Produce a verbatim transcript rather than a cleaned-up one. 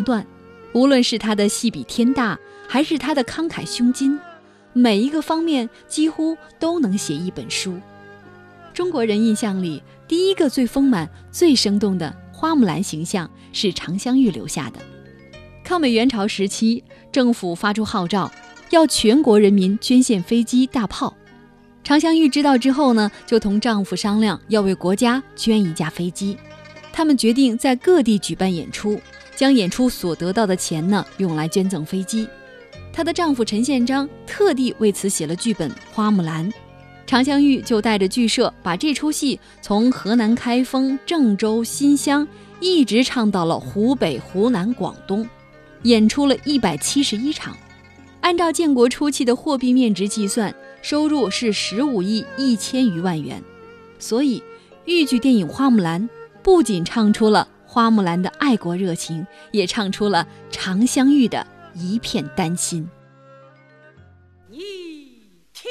断。无论是他的戏比天大，还是他的慷慨胸襟，每一个方面几乎都能写一本书。中国人印象里，第一个最丰满、最生动的花木兰形象是常香玉留下的。抗美援朝时期，政府发出号召，要全国人民捐献飞机、大炮。常香玉知道之后呢，就同丈夫商量要为国家捐一架飞机。他们决定在各地举办演出，将演出所得到的钱呢，用来捐赠飞机。她的丈夫陈宪章特地为此写了剧本《花木兰》。常香玉就带着剧社把这出戏从河南开封、郑州、新乡一直唱到了湖北、湖南、广东，演出了一百七十一场。按照建国初期的货币面值计算，收入是十五亿一千余万元。所以豫剧电影《花木兰》不仅唱出了花木兰的爱国热情，也唱出了常香玉的一片丹心。 一